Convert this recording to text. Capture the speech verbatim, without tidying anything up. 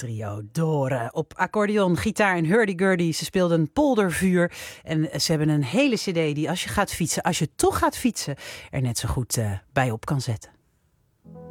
Trio Dore op accordeon, gitaar en hurdy-gurdy. Ze speelden Poldervuur en ze hebben een hele cd die als je gaat fietsen, als je toch gaat fietsen, er net zo goed uh, bij op kan zetten.